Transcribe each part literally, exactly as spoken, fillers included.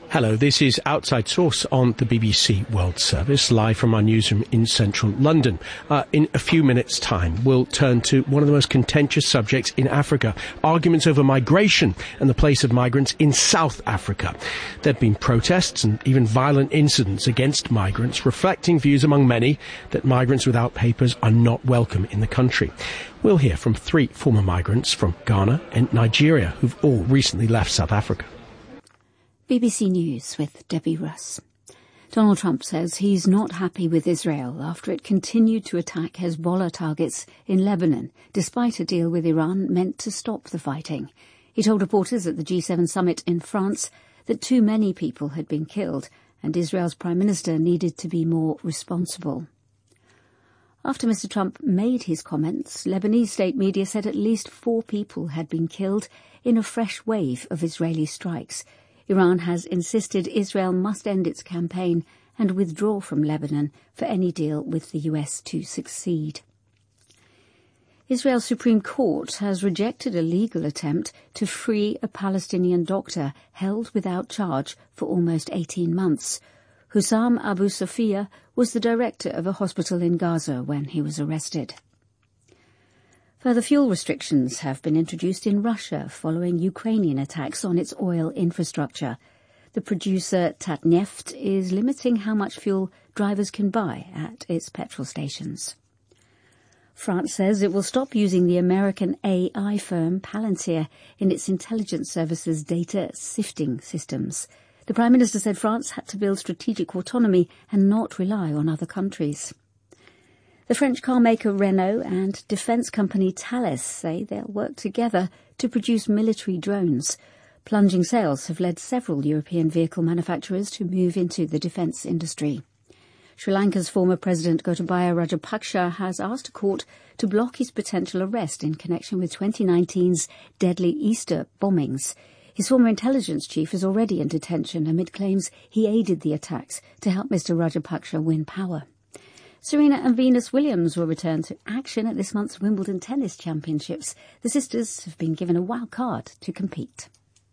Hello, this is Outside Source on the B B C World Service, live from our newsroom in central London. Uh, in a few minutes' time, we'll turn to one of the most contentious subjects in Africa, arguments over migration and the place of migrants in South Africa. There have been protests and even violent incidents against migrants, reflecting views among many that migrants without papers are not welcome in the country. We'll hear from three former migrants from Ghana and Nigeria who've all recently left South Africa. B B C News with Debbie Russ. Donald Trump says he's not happy with Israel after it continued to attack Hezbollah targets in Lebanon, despite a deal with Iran meant to stop the fighting. He told reporters at the G seven summit in France that too many people had been killed and Israel's Prime Minister needed to be more responsible. After Mister Trump made his comments, Lebanese state media said at least four people had been killed in a fresh wave of Israeli strikes. Iran has insisted Israel must end its campaign and withdraw from Lebanon for any deal with the U S to succeed. Israel's Supreme Court has rejected a legal attempt to free a Palestinian doctor held without charge for almost eighteen months. Hussam Abu Safia was the director of a hospital in Gaza when he was arrested. Further fuel restrictions have been introduced in Russia following Ukrainian attacks on its oil infrastructure. The producer Tatneft is limiting how much fuel drivers can buy at its petrol stations. France says it will stop using the American A I firm Palantir in its intelligence services data sifting systems. The Prime Minister said France had to build strategic autonomy and not rely on other countries. The French car maker Renault and defence company Thales say they'll work together to produce military drones. Plunging sales have led several European vehicle manufacturers to move into the defence industry. Sri Lanka's former President Gotabaya Rajapaksa has asked a court to block his potential arrest in connection with twenty nineteen's deadly Easter bombings. His former intelligence chief is already in detention amid claims he aided the attacks to help Mister Rajapaksa win power. Serena and Venus Williams will return to action at this month's Wimbledon Tennis Championships. The sisters have been given a wild card to compete.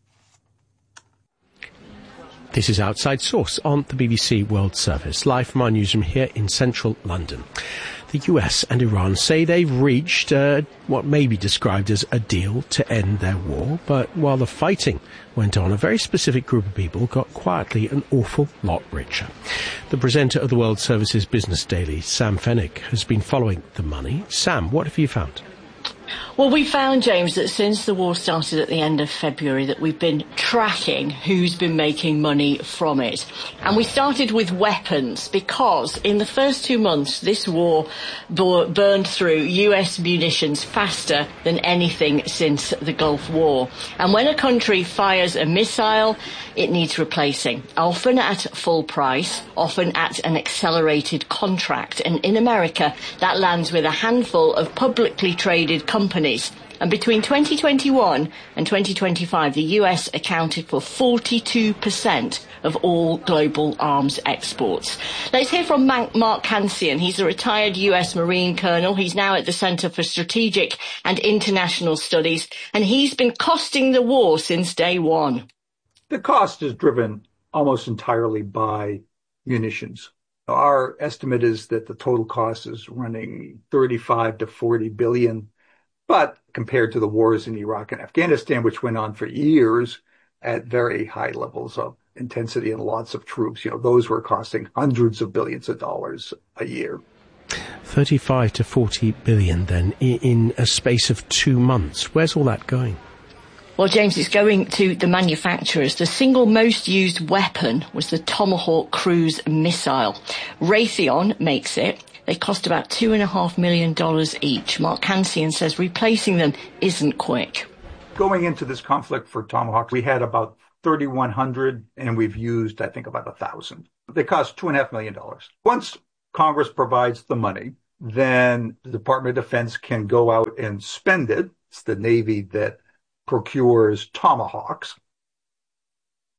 This is Outside Source on the B B C World Service, live from our newsroom here in central London. The U S and Iran say they've reached uh, what may be described as a deal to end their war, but while the fighting went on, a very specific group of people got quietly an awful lot richer. The presenter of the World Service's Business Daily, Sam Fennick, has been following the money. Sam, what have you found? Well, we found, James, that since the war started at the end of February that we've been tracking who's been making money from it. And we started with weapons because in the first two months this war b- burned through U S munitions faster than anything since the Gulf War. And when a country fires a missile, it needs replacing, often at full price, often at an accelerated contract. And in America, that lands with a handful of publicly traded companies. And between twenty twenty-one and twenty twenty-five, the U S accounted for forty-two percent of all global arms exports. Let's hear from Mark Hansian. He's a retired U S Marine colonel. He's now at the Center for Strategic and International Studies, and he's been costing the war since day one. The cost is driven almost entirely by munitions. Our estimate is that the total cost is running thirty-five to forty billion. But compared to the wars in Iraq and Afghanistan, which went on for years at very high levels of intensity and lots of troops, you know, those were costing hundreds of billions of dollars a year. thirty-five to forty billion then in a space of two months. Where's all that going? Well, James, it's going to the manufacturers. The single most used weapon was the Tomahawk cruise missile. Raytheon makes it. They cost about two and a half million dollars each. Mark Hansian says replacing them isn't quick. Going into this conflict for Tomahawk, we had about thirty-one hundred, and we've used, I think, about a thousand. They cost two and a half million dollars. Once Congress provides the money, then the Department of Defense can go out and spend it. It's the Navy that procures Tomahawks.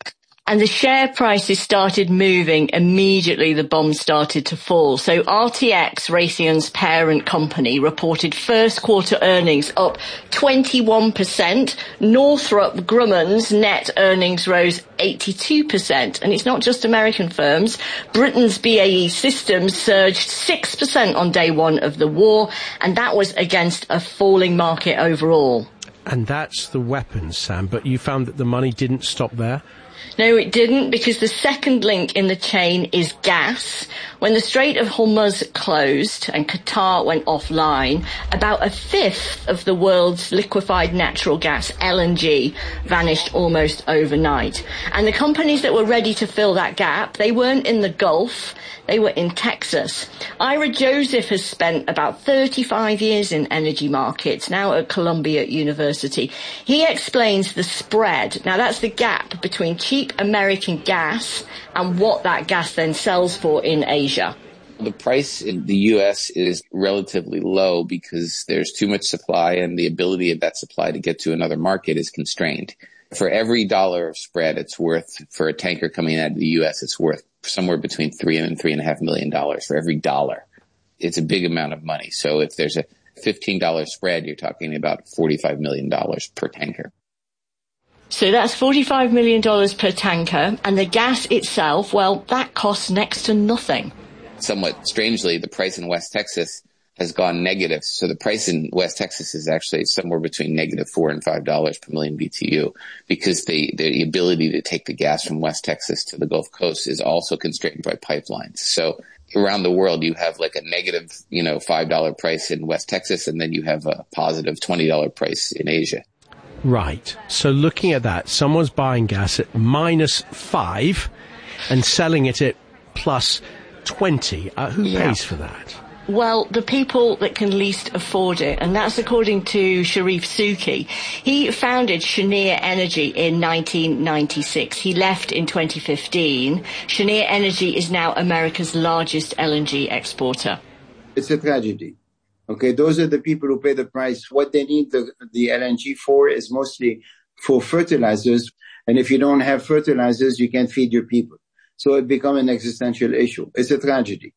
And the share prices started moving immediately the bonds started to fall. So R T X, Raytheon's parent company, reported first quarter earnings up twenty-one percent. Northrop Grumman's net earnings rose eighty-two percent. And it's not just American firms. Britain's B A E Systems surged six percent on day one of the war, and that was against a falling market overall. And that's the weapons, Sam, but you found that the money didn't stop there? No, it didn't, because the second link in the chain is gas. When the Strait of Hormuz closed and Qatar went offline, about a fifth of the world's liquefied natural gas, L N G, vanished almost overnight. And the companies that were ready to fill that gap, they weren't in the Gulf, they were in Texas. Ira Joseph has spent about thirty-five years in energy markets, now at Columbia University. He explains the spread. Now, that's the gap between cheap American gas and what that gas then sells for in Asia. The price in the U S is relatively low because there's too much supply and the ability of that supply to get to another market is constrained. For every dollar of spread, it's worth, for a tanker coming out of the U S, it's worth somewhere between three and three and a half million dollars for every dollar. It's a big amount of money. So if there's a fifteen dollars spread, you're talking about forty-five million dollars per tanker. So that's forty-five million dollars per tanker, and the gas itself, well, that costs next to nothing. Somewhat strangely, the price in West Texas has gone negative. So the price in West Texas is actually somewhere between negative four and five dollars per million B T U, because the, the ability to take the gas from West Texas to the Gulf Coast is also constrained by pipelines. So around the world, you have like a negative, you know, five dollars price in West Texas, and then you have a positive twenty dollars price in Asia. Right. So looking at that, someone's buying gas at minus five and selling it at plus twenty. Uh, who yeah. pays for that? Well, the people that can least afford it, and that's according to Sharif Suki. He founded Cheniere Energy in nineteen ninety-six. He left in twenty fifteen. Cheniere Energy is now America's largest L N G exporter. It's a tragedy. Okay, those are the people who pay the price. What they need the, the L N G for is mostly for fertilizers. And if you don't have fertilizers, you can't feed your people. So it becomes an existential issue. It's a tragedy.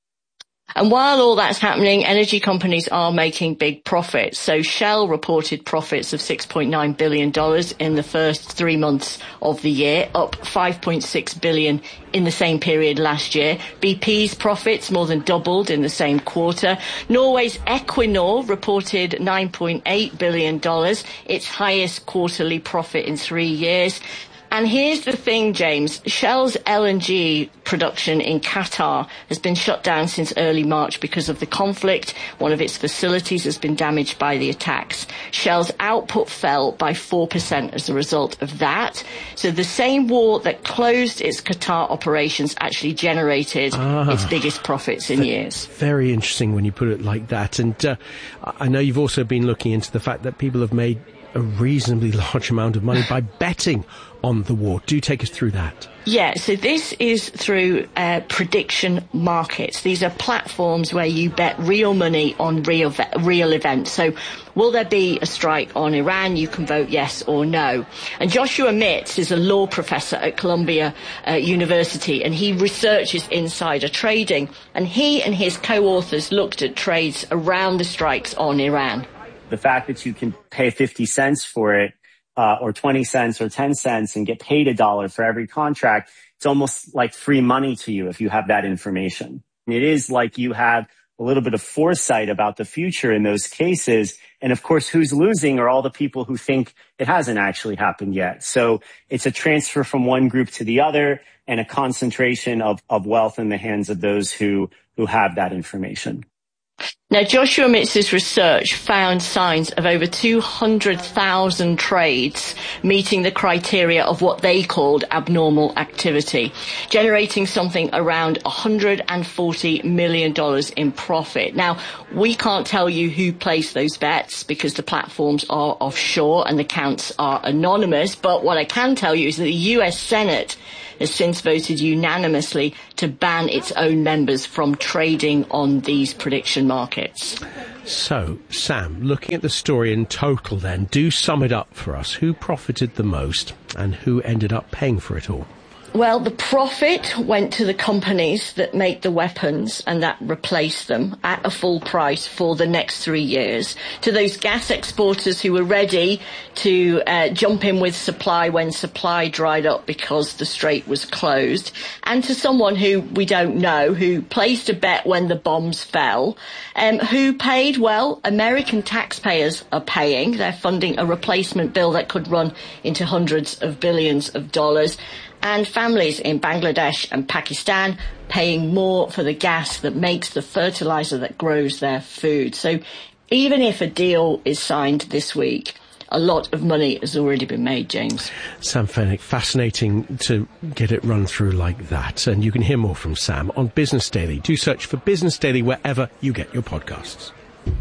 And while all that's happening, energy companies are making big profits. So Shell reported profits of six point nine billion dollars in the first three months of the year, up five point six billion dollars in the same period last year. B P's profits more than doubled in the same quarter. Norway's Equinor reported nine point eight billion dollars, its highest quarterly profit in three years. And here's the thing, James. Shell's L N G production in Qatar has been shut down since early March because of the conflict. One of its facilities has been damaged by the attacks. Shell's output fell by four percent as a result of that. So the same war that closed its Qatar operations actually generated ah, its biggest profits in years. Very interesting when you put it like that. And uh, I know you've also been looking into the fact that people have made a reasonably large amount of money by betting on the war. Do take us through that. Yeah, so this is through uh, prediction markets. These are platforms where you bet real money on real real events. So will there be a strike on Iran? You can vote yes or no. And Joshua Mitz is a law professor at Columbia uh, University, and he researches insider trading. And he and his co-authors looked at trades around the strikes on Iran. The fact that you can pay fifty cents for it, uh, or twenty cents or ten cents and get paid a dollar for every contract, it's almost like free money to you if you have that information. It is like you have a little bit of foresight about the future in those cases. And of course, who's losing are all the people who think it hasn't actually happened yet. So it's a transfer from one group to the other and a concentration of, of wealth in the hands of those who, who have that information. Now, Joshua Mitz's research found signs of over two hundred thousand trades meeting the criteria of what they called abnormal activity, generating something around one hundred forty million dollars in profit. Now, we can't tell you who placed those bets because the platforms are offshore and the counts are anonymous, but what I can tell you is that the U S Senate has since voted unanimously to ban its own members from trading on these prediction markets. So, Sam, looking at the story in total then, do sum it up for us. Who profited the most and who ended up paying for it all? Well, the profit went to the companies that make the weapons and that replace them at a full price for the next three years. To those gas exporters who were ready to uh, jump in with supply when supply dried up because the strait was closed. And to someone who we don't know, who placed a bet when the bombs fell, um, who paid, well, American taxpayers are paying. They're funding a replacement bill that could run into hundreds of billions of dollars. And families in Bangladesh and Pakistan paying more for the gas that makes the fertilizer that grows their food. So even if a deal is signed this week, a lot of money has already been made, James. Sam Fenwick, fascinating to get it run through like that. And you can hear more from Sam on Business Daily. Do search for Business Daily wherever you get your podcasts.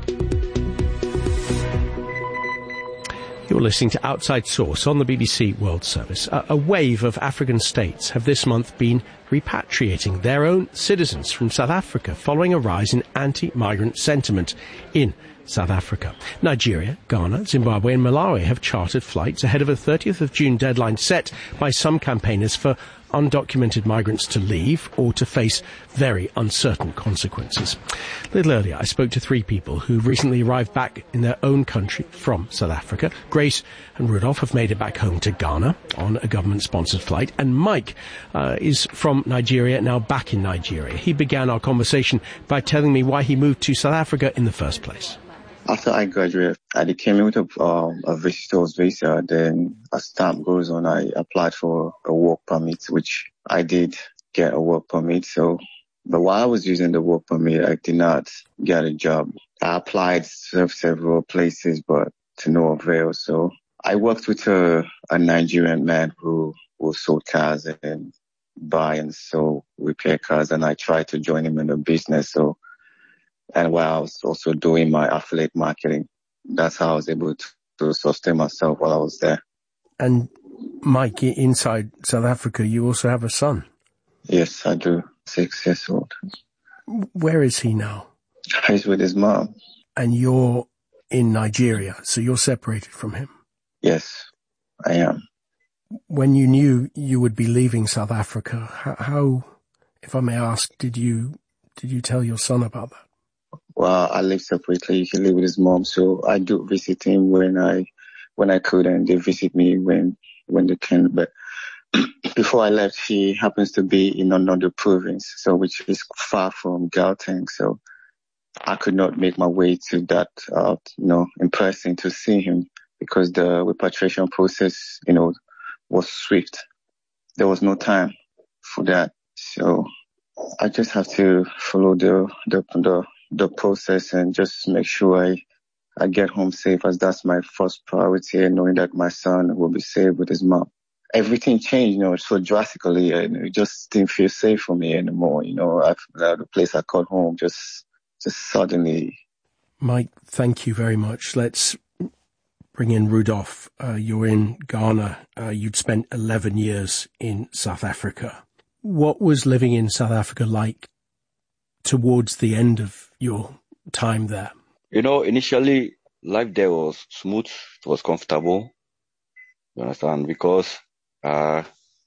You're listening to Outside Source on the B B C World Service. A, a wave of African states have this month been repatriating their own citizens from South Africa following a rise in anti-migrant sentiment in South Africa. Nigeria, Ghana, Zimbabwe and Malawi have chartered flights ahead of a thirtieth of June deadline set by some campaigners for undocumented migrants to leave or to face very uncertain consequences. A little earlier, I spoke to three people who recently arrived back in their own country from South Africa. Grace and Rudolph have made it back home to Ghana on a government-sponsored flight, and Mike uh, is from Nigeria, now back in Nigeria. He began our conversation by telling me why he moved to South Africa in the first place. After I graduated, I came in with a, um, a visitor's visa. Then as time goes on, I applied for a work permit, which I did get a work permit. So, but while I was using the work permit, I did not get a job. I applied to several places, but to no avail. So I worked with a, a Nigerian man who, who sold cars and buy and sell repair cars, and I tried to join him in the business. So, and while I was also doing my affiliate marketing, that's how I was able to, to sustain myself while I was there. And Mike, inside South Africa, you also have a son. Yes, I do. Six years old. Where is he now? He's with his mom. And you're in Nigeria, so you're separated from him? Yes, I am. When you knew you would be leaving South Africa, how, how if I may ask, did you did you tell your son about that? Well, I live separately. He lives with his mom, so I do visit him when I when I could, and they visit me when when they can. But before I left, he happens to be in another province, so which is far from Gauteng. So I could not make my way to that, uh, you know, in person to see him because the repatriation process, you know, was swift. There was no time for that, so I just have to follow the the the. the process and just make sure I, I get home safe, as that's my first priority, and knowing that my son will be safe with his mom. Everything changed, you know, so drastically, and it just didn't feel safe for me anymore. You know, I, the place I called home just, just suddenly. Mike, thank you very much. Let's bring in Rudolph. Uh, you're in Ghana. Uh, you'd spent eleven years in South Africa. What was living in South Africa like towards the end of your time there? You know, initially, life there was smooth. It was comfortable. You understand? Because, uh,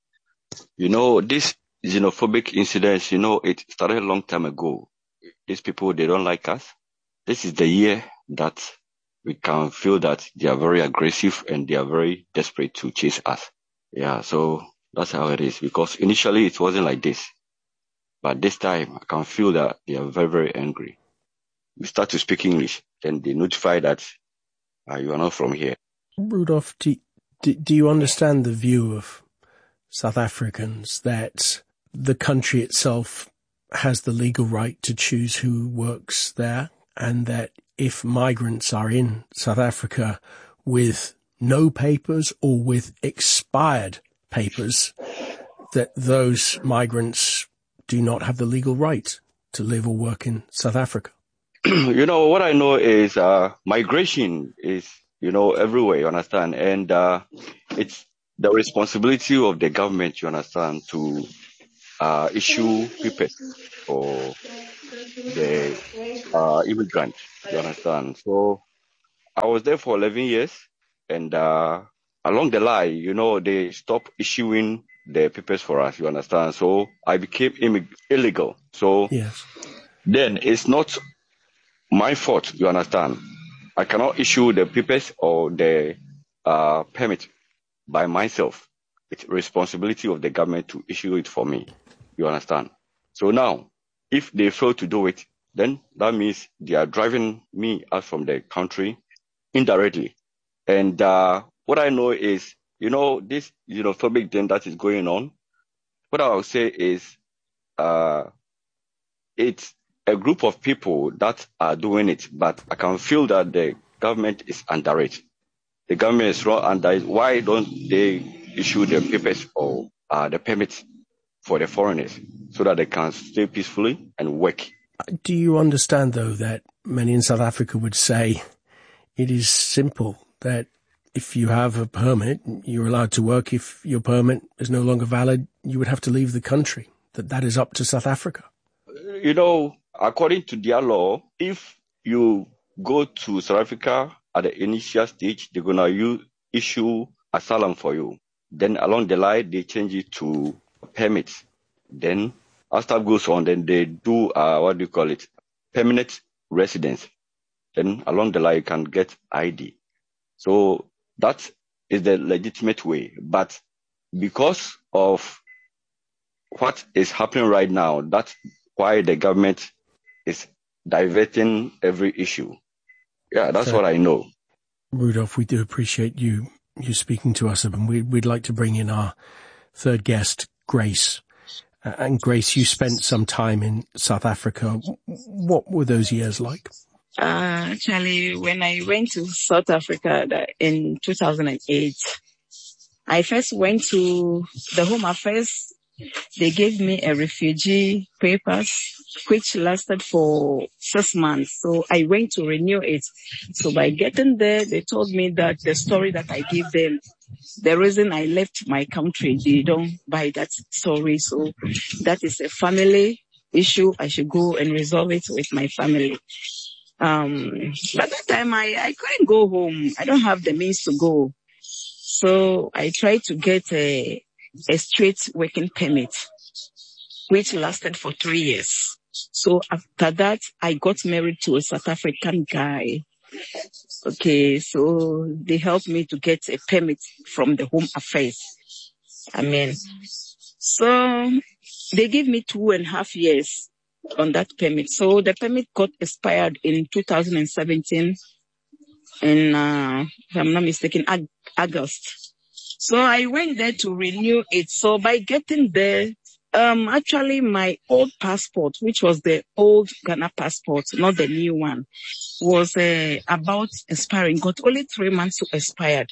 you know, this xenophobic incidents, you know, it started a long time ago. These people, they don't like us. This is the year that we can feel that they are very aggressive and they are very desperate to chase us. Yeah, so that's how it is. Because initially, it wasn't like this. But this time, I can feel that they are very, very angry. We start to speak English, then they notify that uh, you are not from here. Rudolph, do, do, do you understand the view of South Africans that the country itself has the legal right to choose who works there, and that if migrants are in South Africa with no papers or with expired papers, that those migrants do not have the legal right to live or work in South Africa? You know, what I know is uh, migration is, you know, everywhere, you understand? And uh, it's the responsibility of the government, you understand, to uh, issue papers for the uh, immigrants, you understand? So I was there for eleven years, and uh, along the line, you know, they stopped issuing the papers for us, you understand? So I became immig- illegal. So yes. Then it's not my fault, you understand? I cannot issue the papers or the uh, permit by myself. It's responsibility of the government to issue it for me, you understand? So now, if they fail to do it, then that means they are driving me out from the country indirectly. And uh, what I know is, you know, this xenophobic thing that is going on, what I will say is uh, it's a group of people that are doing it, but I can feel that the government is under it. The government is wrong under it. Why don't they issue the papers or uh, the permits for the foreigners so that they can stay peacefully and work? Do you understand, though, that many in South Africa would say it is simple, that if you have a permit, you're allowed to work. If your permit is no longer valid, you would have to leave the country, that that is up to South Africa? You know, according to their law, if you go to South Africa at the initial stage, they're going to issue asylum for you. Then along the line, they change it to permits. Then as time goes on, then they do, uh, what do you call it, permanent residence. Then along the line, you can get I D. So that is the legitimate way. But because of what is happening right now, that's why the government is diverting every issue. Yeah, that's so, what I know. Rudolph, we do appreciate you you speaking to us, and we, we'd like to bring in our third guest, Grace. Uh, and Grace, you spent some time in South Africa. What were those years like? Uh, actually, when I went to South Africa in two thousand eight, I first went to the Home Affairs. They gave me a refugee papers, which lasted for six months. So I went to renew it. So by getting there, they told me that the story that I gave them, the reason I left my country, they don't buy that story. So that is a family issue. I should go and resolve it with my family. Um, but that time I, I couldn't go home. I don't have the means to go. So I tried to get a a straight working permit, which lasted for three years. So after that, I got married to a South African guy. Okay, so they helped me to get a permit from the Home Affairs. I mean, so they gave me two and a half years on that permit. So the permit got expired in two thousand seventeen, in, uh, if I'm not mistaken, Ag- August. So I went there to renew it. So by getting there, um, actually my old passport, which was the old Ghana passport, not the new one, was uh, about expiring. Got only three months to expire.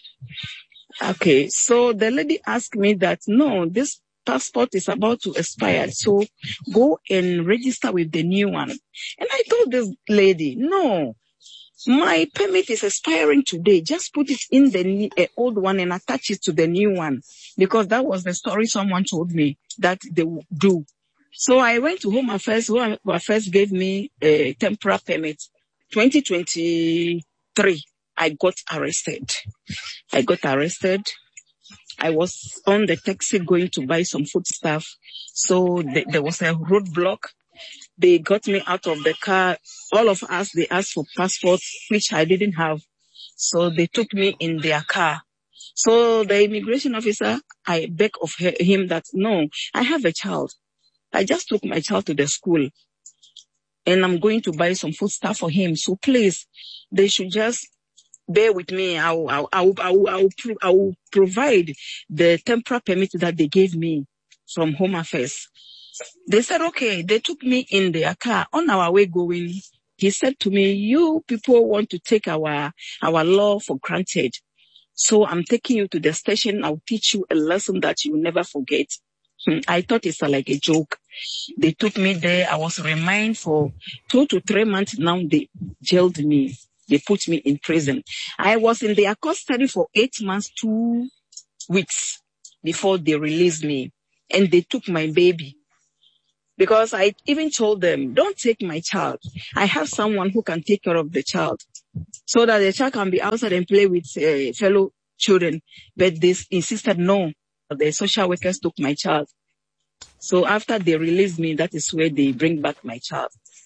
Okay, so the lady asked me that, no, this passport is about to expire, so go and register with the new one. And I told this lady, no, my permit is expiring today. Just put it in the uh, old one and attach it to the new one. Because that was the story someone told me that they would do. So I went to Home Affairs. Home Affairs gave me a temporary permit. twenty twenty-three, I got arrested. I got arrested. I was on the taxi going to buy some food stuff. So th- there was a roadblock. They got me out of the car. All of us, they asked for passports, which I didn't have. So they took me in their car. So the immigration officer, I begged of him that, no, I have a child. I just took my child to the school and I'm going to buy some food stuff for him. So please, they should just bear with me. I will, I will, I will, I will, I will, pro- I will provide the temporary permit that they gave me from Home Affairs. They said, okay. They took me in their car. On our way going, he said to me, you people want to take our, our law for granted. So I'm taking you to the station. I'll teach you a lesson that you will never forget. I thought it's like a joke. They took me there. I was remanded for two to three months. Now they jailed me. They put me in prison. I was in their custody for eight months, two weeks before they released me. And they took my baby. Because I even told them, don't take my child. I have someone who can take care of the child so that the child can be outside and play with uh, fellow children. But they insisted, no, The social workers took my child. So after they released me, that is where they bring back my child.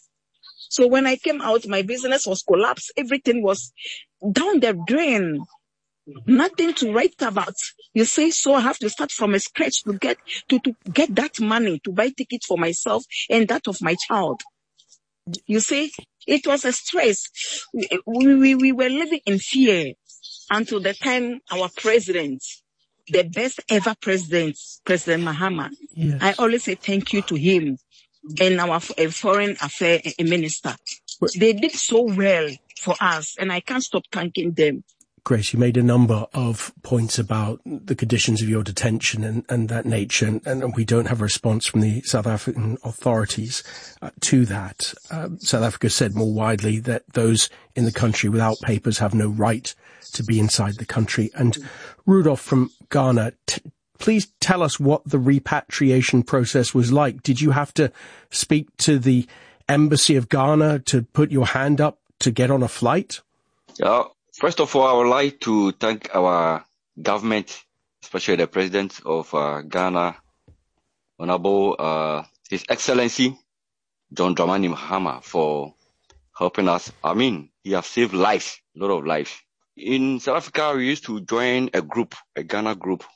So when I came out, my business was collapsed. Everything was down the drain. Nothing to write about. You say, so I have to start from a scratch to get to, to get that money to buy tickets for myself and that of my child. You see, it was a stress. We, we, we were living in fear until the time our president, the best ever president, President Mahama, yes. I always say thank you to him and our foreign affairs minister. They did so well for us, and I can't stop thanking them. Grace, you made a number of points about the conditions of your detention and, and that nature, and, and we don't have a response from the South African authorities uh, to that. Uh, South Africa said more widely that those in the country without papers have no right to be inside the country. And Rudolph from Ghana, t- please tell us what the repatriation process was like. Did you have to speak to the embassy of Ghana to put your hand up to get on a flight? Yeah. First of all, I would like to thank our government, especially the President of uh, Ghana, Honorable uh, His Excellency John Dramani Mahama, for helping us. I mean, he has saved lives, a lot of lives. In South Africa, we used to join a group, a Ghana group.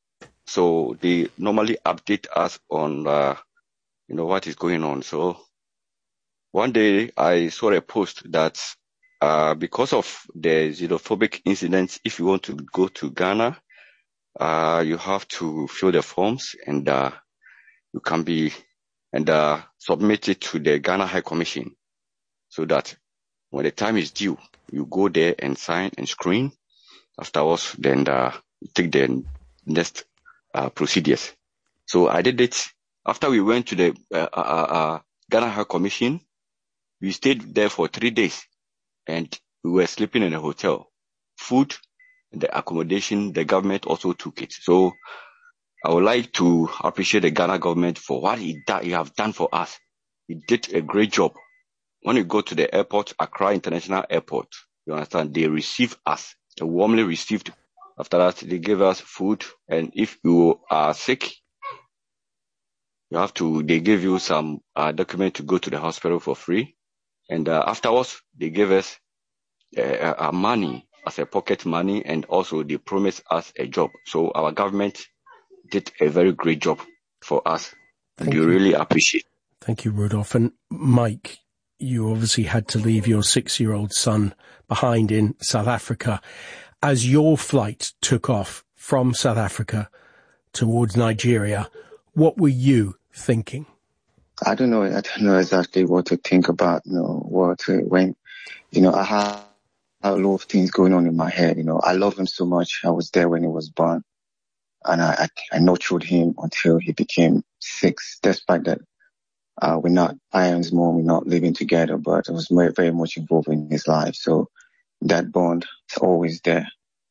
So they normally update us on, uh, you know, what is going on. So one day I saw a post that Uh, because of the xenophobic incidents, if you want to go to Ghana, uh, you have to fill the forms and, uh, you can be, and, uh, submit it to the Ghana High Commission so that when the time is due, you go there and sign and screen. Afterwards, then, uh, you take the next, uh, procedures. So I did it after we went to the, uh, uh, uh, Ghana High Commission. We stayed there for three days. And we were sleeping in a hotel. Food, the accommodation, the government also took it. So I would like to appreciate the Ghana government for what he, da- he have done for us. He did a great job. When you go to the airport, Accra International Airport, you understand, they receive us. They warmly received. After that, they gave us food. And if you are sick, you have to, they give you some uh, document to go to the hospital for free. And uh, afterwards, they gave us uh, uh, money as a pocket money, and also they promised us a job. So our government did a very great job for us, and we really appreciate. Thank you, Rudolph. And Mike, you obviously had to leave your six-year-old son behind in South Africa. As your flight took off from South Africa towards Nigeria, what were you thinking? I don't know. I don't know exactly what to think about, you know, what to, when, you know, I have a lot of things going on in my head. You know, I love him so much. I was there when he was born, and I, I, I nurtured him until he became six, despite that, uh, we're not, I and his mom, we're not living together, but I was very, very much involved in his life. So that bond is always there.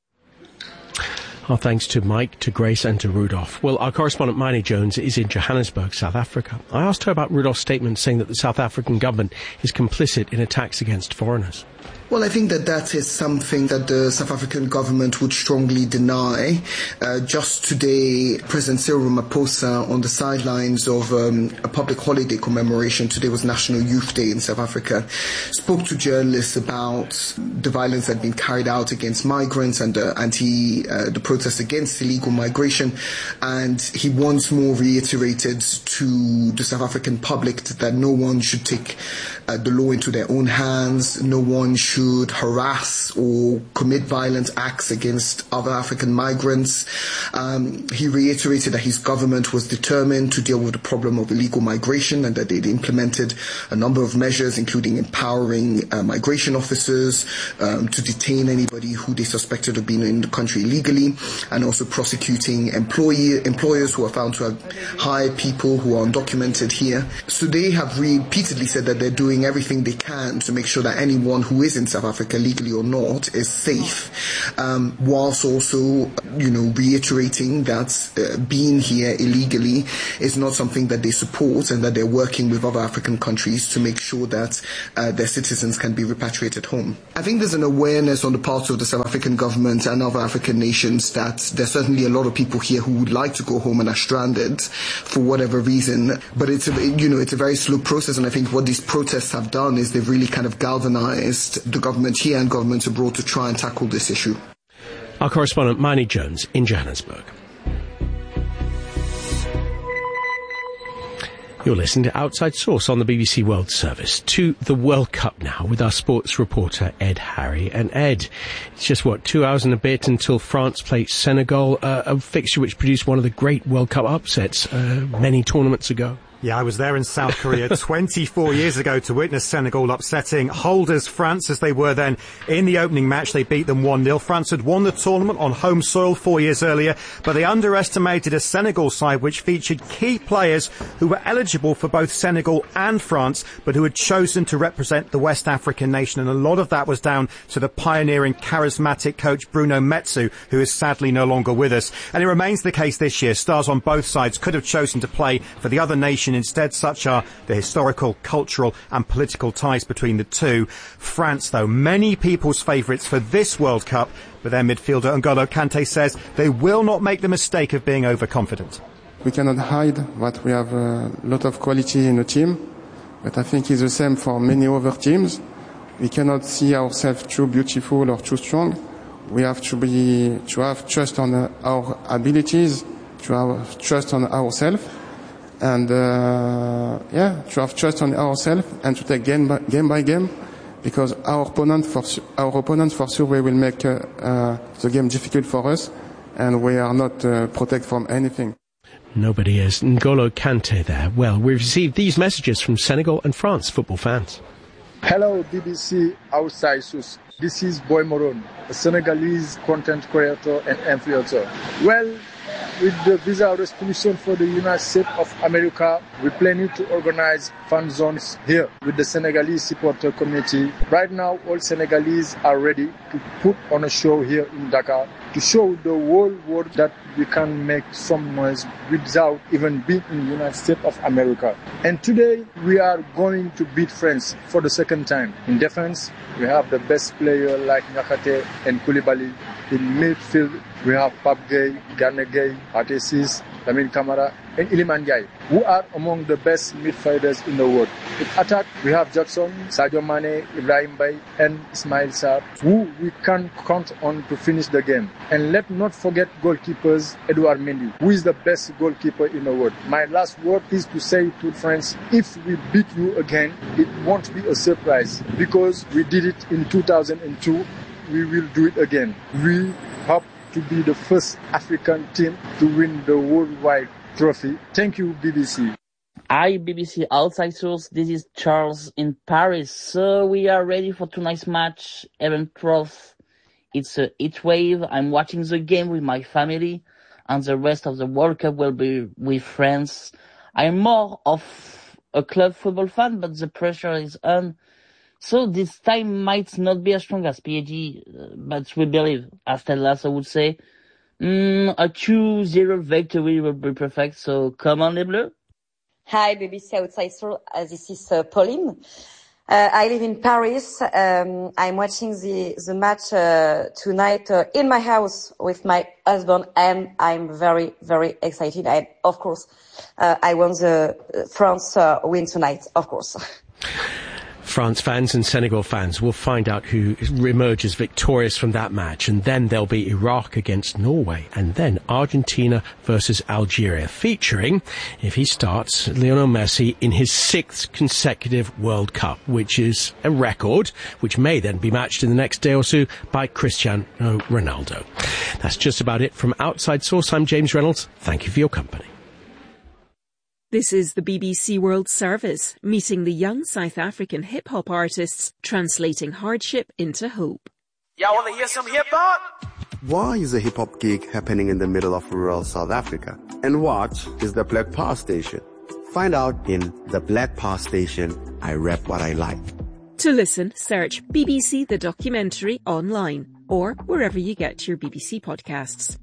Our thanks to Mike, to Grace and to Rudolph. Well, our correspondent Maini Jones is in Johannesburg, South Africa. I asked her about Rudolph's statement saying that the South African government is complicit in attacks against foreigners. Well, I think that that is something that the South African government would strongly deny. Uh, just today, President Cyril Ramaphosa, on the sidelines of um, a public holiday commemoration, today was National Youth Day in South Africa, spoke to journalists about the violence that had been carried out against migrants and uh, anti uh, the protests against illegal migration, and he once more reiterated to the South African public that no one should take uh, the law into their own hands, no one should should harass or commit violent acts against other African migrants. Um, he reiterated that his government was determined to deal with the problem of illegal migration and that they'd implemented a number of measures, including empowering uh, migration officers um, to detain anybody who they suspected of being in the country illegally, and also prosecuting employee, employers who are found to have hired people who are undocumented here. So they have repeatedly said that they're doing everything they can to make sure that anyone who is in in South Africa, legally or not, is safe, um, whilst also, you know, reiterating that uh, being here illegally is not something that they support, and that they're working with other African countries to make sure that uh, their citizens can be repatriated home. I think there's an awareness on the part of the South African government and other African nations that there's certainly a lot of people here who would like to go home and are stranded for whatever reason, but it's a, you know, it's a very slow process, and I think what these protests have done is they've really kind of galvanized the government here and governments abroad to try and tackle this issue. Our correspondent Marnie Jones in Johannesburg. You're listening to Outside Source on the B B C World Service. To the World Cup now with our sports reporter Ed Harry. And Ed, it's just, what, two hours and a bit until France plays Senegal, uh, a fixture which produced one of the great World Cup upsets uh, many tournaments ago. Yeah, I was there in South Korea twenty-four years ago to witness Senegal upsetting holders France as they were then in the opening match. They beat them one nil. France had won the tournament on home soil four years earlier, but they underestimated a Senegal side which featured key players who were eligible for both Senegal and France, but who had chosen to represent the West African nation. And a lot of that was down to the pioneering, charismatic coach Bruno Metsu, who is sadly no longer with us. And it remains the case this year. Stars on both sides could have chosen to play for the other nation. Instead, such are the historical, cultural and political ties between the two. France, though, many people's favourites for this World Cup, but their midfielder N'Golo Kante says they will not make the mistake of being overconfident. We cannot hide that we have a lot of quality in the team, but I think it's the same for many other teams. We cannot see ourselves too beautiful or too strong. We have to be, to have trust on our abilities, to have trust on ourselves. And, uh, yeah, to have trust on ourselves and to take game by game, by game because our opponent, for su- our opponents, for sure, we will make uh, uh, the game difficult for us, and we are not uh, protected from anything. Nobody is. N'Golo Kante there. Well, we've received these messages from Senegal and France football fans. Hello, B B C Outside Source. This is Boy Moron, a Senegalese content creator and influencer. Well, with the visa restriction for the United States of America, we planning to organize fan zones here with the Senegalese supporter community. Right now, all Senegalese are ready to put on a show here in Dakar to show the whole world that we can make some noise without even being in the United States of America. And today, we are going to beat France for the second time. In defense, we have the best player like Niakhaté and Koulibaly. In midfield, we have Pape Gueye, Gana Gueye, Atesis, Lamine Camara, and Iliman Ndiaye, who are among the best midfielders in the world. In attack, we have Jackson, Sadio Mane, Ibrahim Mbaye, and Ismail Sarr, who we can count on to finish the game. And let's not forget goalkeepers Edouard Mendy, who is the best goalkeeper in the world. My last word is to say to France, if we beat you again, it won't be a surprise, because we did it in two thousand two. We will do it again. We hope to be the first African team to win the worldwide trophy. Thank you, B B C. Hi, B B C Outside Source. This is Charles in Paris. So we are ready for tonight's match, April twelfth. It's a heat wave. I'm watching the game with my family, and the rest of the World Cup will be with friends. I'm more of a club football fan, but the pressure is on. So this time might not be as strong as P S G, uh, but we believe. After last, I would say mm, a two zero victory will be perfect. So come on, les Bleus. Hi, B B C Outside Source. Uh, this is uh, Pauline. Uh, I live in Paris. Um, I'm watching the the match uh, tonight uh, in my house with my husband, and I'm very, very excited. And of course, uh, I want the uh, France uh, win tonight. Of course. France fans and Senegal fans will find out who emerges victorious from that match, and then there'll be Iraq against Norway, and then Argentina versus Algeria, featuring, if he starts, Lionel Messi in his sixth consecutive World Cup, which is a record, which may then be matched in the next day or so by Cristiano Ronaldo. That's just about it from Outside Source. I'm James Reynolds. Thank you for your company. This is the B B C World Service, meeting the young South African hip-hop artists, translating hardship into hope. Y'all want to hear some hip-hop? Why is a hip-hop gig happening in the middle of rural South Africa? And what is the Black Power Station? Find out in The Black Power Station, I Rap What I Like. To listen, search B B C The Documentary online or wherever you get your B B C podcasts.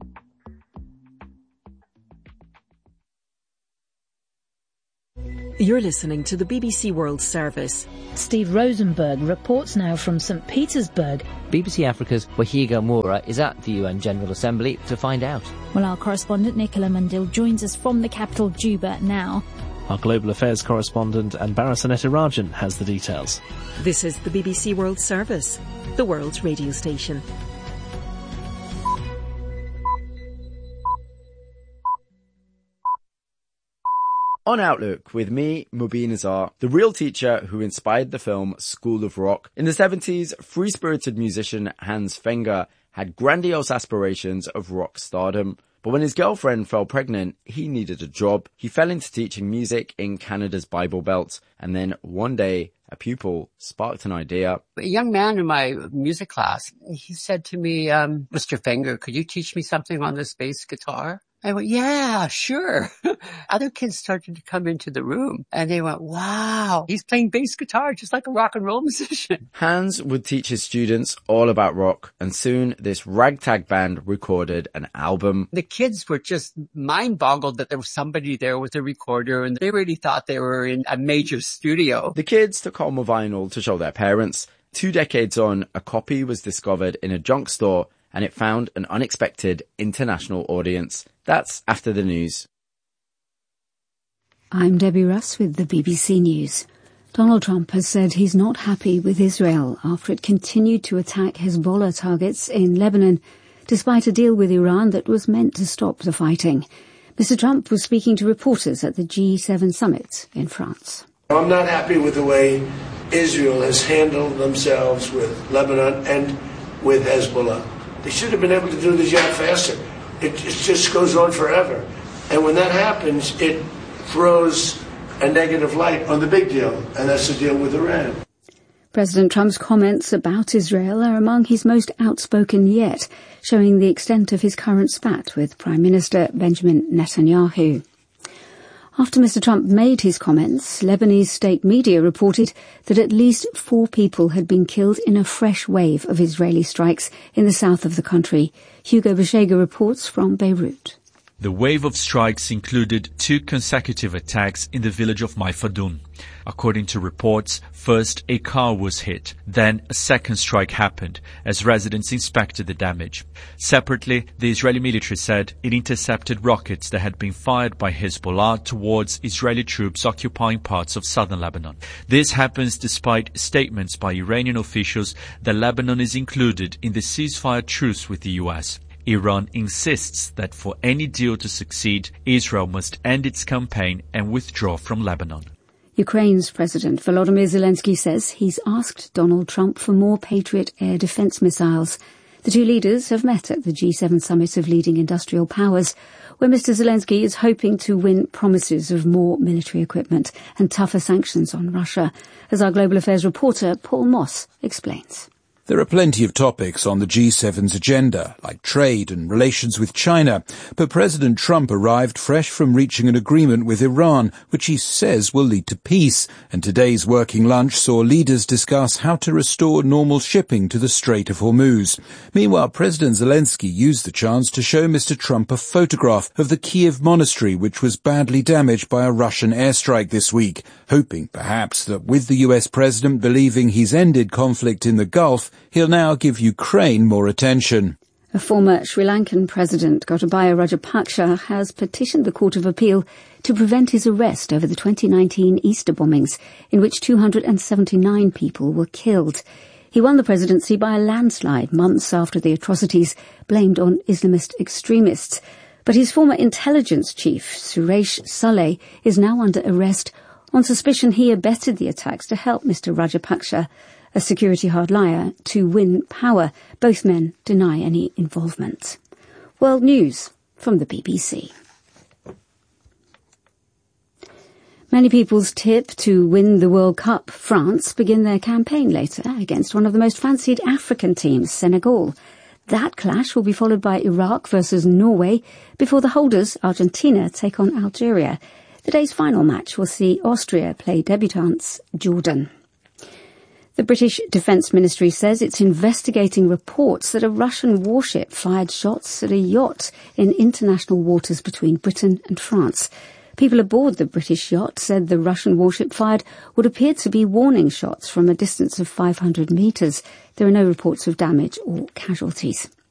You're listening to the B B C World Service. Steve Rosenberg reports now from Saint Petersburg. B B C Africa's Wahiga Moura is at the U N General Assembly to find out. Well, our correspondent Nicola Mundil joins us from the capital Juba now. Our global affairs correspondent Anbara Sanetirajan has the details. This is the B B C World Service, the world's radio station. On Outlook, with me, Mubin Azar, the real teacher who inspired the film School of Rock. In the seventies, free-spirited musician Hans Fenger had grandiose aspirations of rock stardom. But when his girlfriend fell pregnant, he needed a job. He fell into teaching music in Canada's Bible Belt. And then one day, a pupil sparked an idea. A young man in my music class, he said to me, um, Mister Fenger, could you teach me something on this bass guitar? I went, yeah, sure. Other kids started to come into the room and they went, wow, he's playing bass guitar just like a rock and roll musician. Hans would teach his students all about rock, and soon this ragtag band recorded an album. The kids were just mind boggled that there was somebody there with a recorder, and they really thought they were in a major studio. The kids took home a vinyl to show their parents. Two decades on, a copy was discovered in a junk store, and it found an unexpected international audience. That's after the news. I'm Debbie Russ with the B B C News. Donald Trump has said he's not happy with Israel after it continued to attack Hezbollah targets in Lebanon, despite a deal with Iran that was meant to stop the fighting. Mister Trump was speaking to reporters at the G seven summit in France. I'm not happy with the way Israel has handled themselves with Lebanon and with Hezbollah. They should have been able to do the job faster. It, it just goes on forever. And when that happens, it throws a negative light on the big deal, and that's the deal with Iran. President Trump's comments about Israel are among his most outspoken yet, showing the extent of his current spat with Prime Minister Benjamin Netanyahu. After Mister Trump made his comments, Lebanese state media reported that at least four people had been killed in a fresh wave of Israeli strikes in the south of the country. Hugo Beshega reports from Beirut. The wave of strikes included two consecutive attacks in the village of Maifadun. According to reports, first a car was hit, then a second strike happened as residents inspected the damage. Separately, the Israeli military said it intercepted rockets that had been fired by Hezbollah towards Israeli troops occupying parts of southern Lebanon. This happens despite statements by Iranian officials that Lebanon is included in the ceasefire truce with the U S. Iran insists that for any deal to succeed, Israel must end its campaign and withdraw from Lebanon. Ukraine's President Volodymyr Zelensky says he's asked Donald Trump for more Patriot air defense missiles. The two leaders have met at the G seven summit of leading industrial powers, where Mister Zelensky is hoping to win promises of more military equipment and tougher sanctions on Russia, as our global affairs reporter Paul Moss explains. There are plenty of topics on the G seven's agenda, like trade and relations with China, but President Trump arrived fresh from reaching an agreement with Iran, which he says will lead to peace, and today's working lunch saw leaders discuss how to restore normal shipping to the Strait of Hormuz. Meanwhile, President Zelensky used the chance to show Mister Trump a photograph of the Kiev monastery, which was badly damaged by a Russian airstrike this week, hoping perhaps that with the U S president believing he's ended conflict in the Gulf, he'll now give Ukraine more attention. A former Sri Lankan president, Gotabaya Rajapaksa, has petitioned the Court of Appeal to prevent his arrest over the twenty nineteen Easter bombings, in which two hundred seventy-nine people were killed. He won the presidency by a landslide months after the atrocities blamed on Islamist extremists. But his former intelligence chief, Suresh Saleh, is now under arrest on suspicion he abetted the attacks to help Mister Rajapaksa, a security hardliner, to win power. Both men deny any involvement. World News from the B B C. Many people's tip to win the World Cup, France begin their campaign later against one of the most fancied African teams, Senegal. That clash will be followed by Iraq versus Norway before the holders, Argentina, take on Algeria. The day's final match will see Austria play debutants Jordan. The British Defence Ministry says it's investigating reports that a Russian warship fired shots at a yacht in international waters between Britain and France. People aboard the British yacht said the Russian warship fired what appeared to be warning shots from a distance of five hundred metres. There are no reports of damage or casualties.